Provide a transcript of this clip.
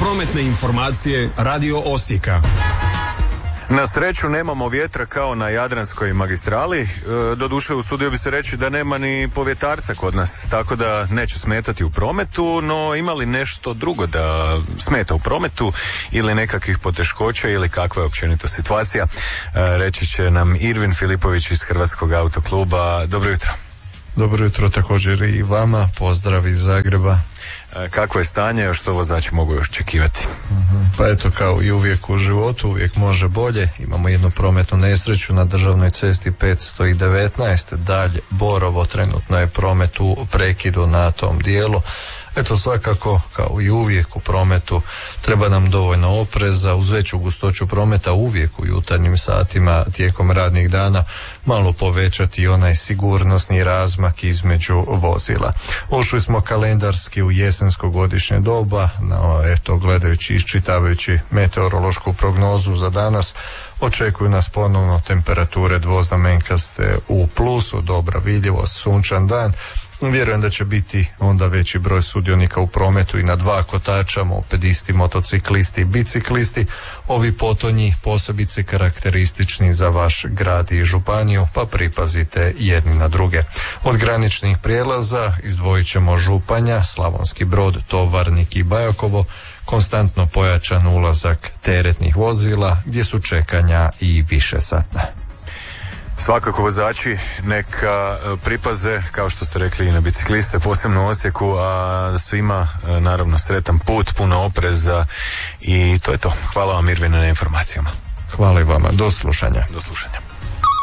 prometne informacije Radio Osijeka. Na sreću nemamo vjetra kao na Jadranskoj magistrali, doduše usudio bi se reći da nema ni povjetarca kod nas, tako da neće smetati u prometu, no ima li nešto drugo da smeta u prometu ili nekakvih poteškoća ili kakva je općenito situacija, reći će nam Irvin Filipović iz Hrvatskog autokluba. Dobro jutro. Dobro jutro također i vama, pozdrav iz Zagreba. Kako je stanje, što vozači mogu očekivati? Pa eto, kao i uvijek u životu, uvijek može bolje. Imamo jednu prometnu nesreću na državnoj cesti 519, dalje Borovo, trenutno je promet u prekidu na tom dijelu. Eto, svakako, kao i uvijek u prometu, treba nam dovoljno opreza, uz veću gustoću prometa uvijek u jutarnjim satima tijekom radnih dana malo povećati onaj sigurnosni razmak između vozila. Ušli smo kalendarski u jesensko godišnje doba, no eto, gledajući i iščitavajući meteorološku prognozu za danas, očekuju nas ponovno temperature dvoznamenkaste u plusu, dobra vidljivost, sunčan dan. Vjerujem da će biti onda veći broj sudionika u prometu i na dva kotača, mopedisti, motociklisti i biciklisti. Ovi potonji posebice karakteristični za vaš grad i županiju, pa pripazite jedni na druge. Od graničnih prijelaza izdvojit ćemo Županja, Slavonski Brod, Tovarnik i Bajakovo, konstantno pojačan ulazak teretnih vozila gdje su čekanja i više satna. Svakako vozači neka pripaze, kao što ste rekli, i na bicikliste, posebno u Osijeku, a svima naravno sretan put, puno opreza i to je to. Hvala vam, Irvine, na informacijama. Hvala i vama, do slušanja. Do slušanja.